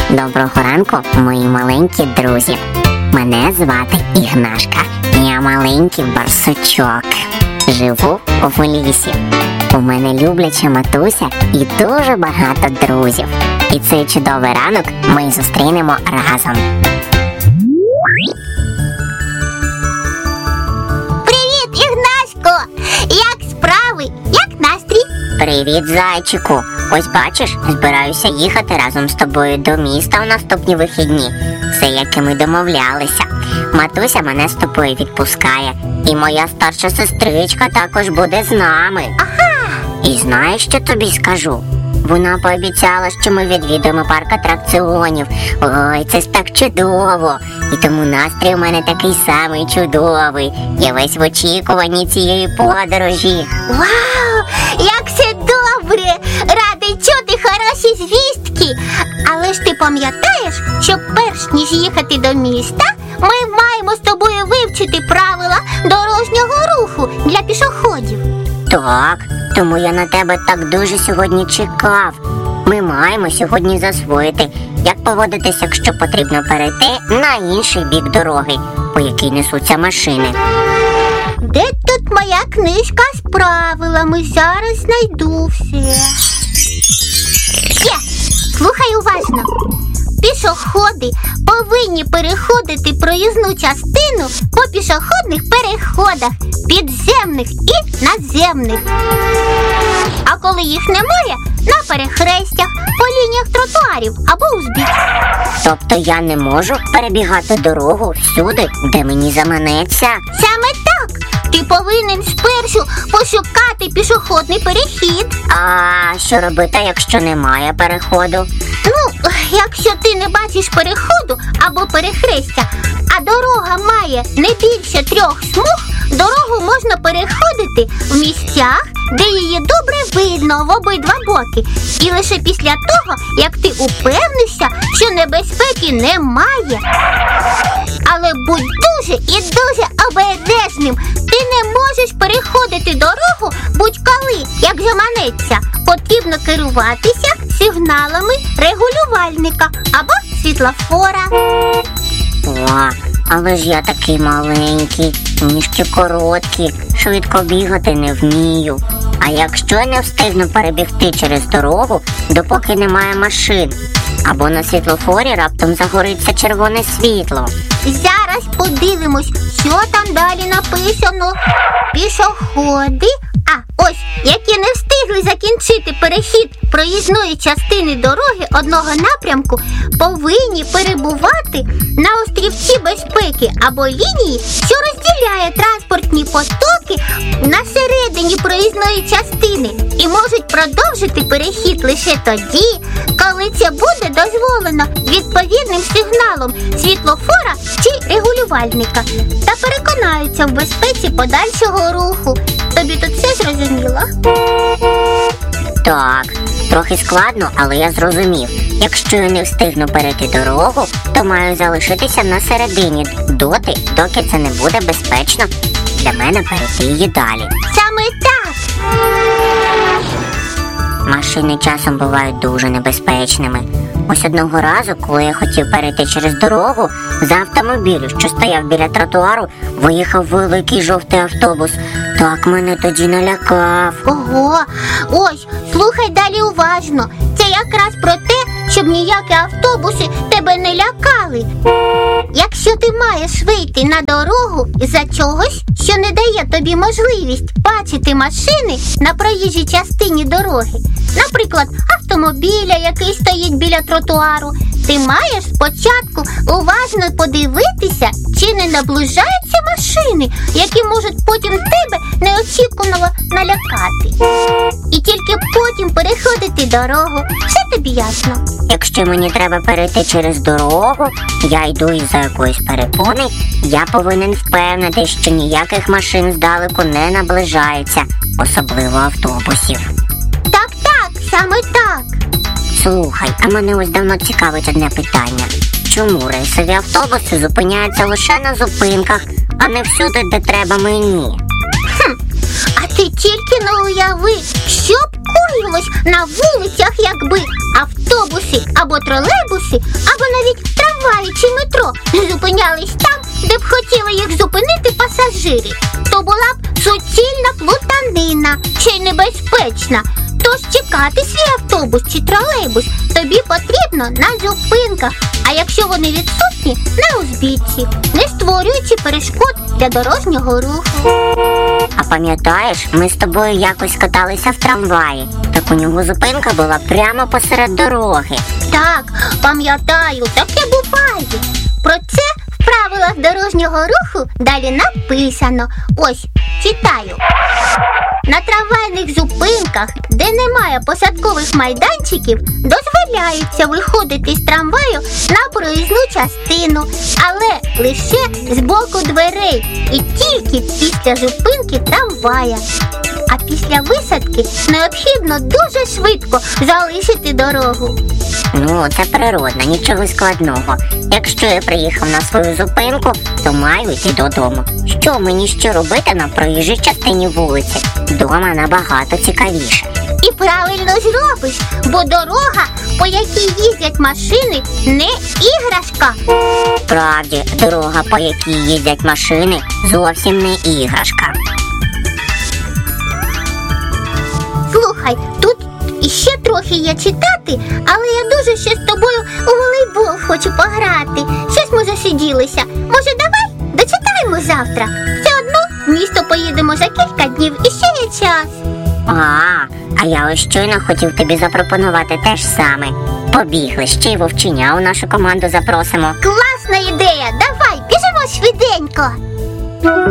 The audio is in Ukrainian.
Доброго ранку, мої маленькі друзі. Мене звати Ігнашка. Я маленький барсучок. Живу в лісі. У мене любляча матуся і дуже багато друзів. І цей чудовий ранок ми зустрінемо разом. Привіт, Ігнашко! Як справи? Як настрій? Привіт, зайчику. Ось бачиш, збираюся їхати разом з тобою до міста у наступні вихідні. Все, як і ми домовлялися. Матуся мене з тобою відпускає. І моя старша сестричка також буде з нами. Ага! І знаєш, що тобі скажу? Вона пообіцяла, що ми відвідуємо парк атракціонів. Ой, це ж так чудово. І тому настрій у мене такий самий чудовий. Я весь в очікуванні цієї подорожі. Вау! Як все добре! Радий чути хороші звістки! Але ж ти пам'ятаєш, що перш ніж їхати до міста, ми маємо з тобою вивчити правила дорожнього руху для пішоходів. Так, тому я на тебе так дуже сьогодні чекав. Ми маємо сьогодні засвоїти, як поводитися, якщо потрібно перейти на інший бік дороги, по якій несуться машини. Де тут моя книжка з правилами? Зараз знайду все. Є! Слухай уважно. Пішоходи повинні переходити проїзну частину по пішохідних переходах підземних і наземних. А коли їх немає, на перехрестях, по лініях тротуарів або узбіч. Тобто я не можу перебігати дорогу всюди, де мені заманеться? Саме так! Ти повинен спершу пошукати пішохідний перехід. А що робити, якщо немає переходу? Ну, якщо ти не бачиш переходу або перехрестя, а дорога має не більше 3 смуг, дорогу можна переходити в місцях, де її добре видно в обидва боки. І лише після того, як ти упевнишся, що небезпеки немає. Але будь дуже і дуже обережним. Ти не можеш переходити дорогу будь-коли, як заманеться. Потрібно керуватися сигналами регулювальника або світлофора. О, але ж я такий маленький, ніжки короткі, швидко бігати не вмію. А якщо я не встигну перебігти через дорогу, допоки немає машин, або на світлофорі раптом загориться червоне світло? Зараз подивимось, що там далі написано. Пішоходи, ось, які не встигли закінчити перехід проїзної частини дороги одного напрямку, повинні перебувати на острівці безпеки або лінії, що розділяє транспортні потоки на середині проїзної частини і можуть продовжити перехід лише тоді, коли це буде дозволено відповідним сигналом світлофора чи регулювальника, та переконаються в безпеці подальшого руху. Тобі тут все зрозуміло? Так, трохи складно, але я зрозумів. Якщо я не встигну перейти дорогу, то маю залишитися на середині доки це не буде безпечно для мене перейти її далі. Саме так! Машини часом бувають дуже небезпечними. Ось одного разу, коли я хотів перейти через дорогу, за автомобілю, що стояв біля тротуару, виїхав великий жовтий автобус. Так мене тоді налякав. Ого! Ось, слухай далі уважно. Це якраз про те, щоб ніякі автобуси тебе не лякали. Якщо ти маєш вийти на дорогу із-за чогось, що не дає тобі можливість бачити машини на проїжджій частині дороги, наприклад, автомобіля, який стоїть біля тротуару, ти маєш спочатку уважно подивитися, чи не наближаються машини, які можуть потім тебе неочікувано налякати. І тільки потім переходити дорогу. Все тобі ясно? Якщо мені треба перейти через дорогу, я йду із-за якоїсь перепони, я повинен впевнити, що ніяких машин здалеку не наближається, особливо автобусів. Так, саме так. Слухай, а мене ось давно цікавить одне питання. Чому рейсові автобуси зупиняються лише на зупинках, а не всюди, де треба мені? А ти тільки не уяви, що б коїлось на вулицях, якби автобуси або тролейбуси, або навіть трамваї чи метро зупинялись там, де б хотіли їх зупинити пасажири, то була б суцільна плутанина, ще й небезпечна. Тож чекати свій автобус чи тролейбус тобі потрібно на зупинках, а якщо вони відсутні, на узбіччі, не створюючи перешкод для дорожнього руху. А пам'ятаєш, ми з тобою якось каталися в трамваї, так у нього зупинка була прямо посеред дороги. Так, пам'ятаю, таке буває. Про це в правилах дорожнього руху далі написано. Ось, читаю. На трамвайних зупинках, де немає посадкових майданчиків, дозволяється виходити з трамваю на проїзну частину, але лише з боку дверей і тільки після зупинки трамвая. А після висадки необхідно дуже швидко залишити дорогу. Ну, це природно, нічого складного. Якщо я приїхав на свою зупинку, то маю йти додому. Що мені ще робити на проїжджій частині вулиці? Дома набагато цікавіше. І правильно зробиш, бо дорога, по якій їздять машини, не іграшка. Справді, дорога, по якій їздять машини, зовсім не іграшка. Слухай, тут іще трохи є читати, але я дуже ще з тобою у волейбол хочу пограти. Щось ми засиділися. Може, давай дочитаємо завтра? Все одно в місто поїдемо за кілька днів і ще є час. А я ось щойно хотів тобі запропонувати те ж саме. Побігли, ще й вовченя у нашу команду запросимо. Класна ідея! Давай, біжимо швиденько!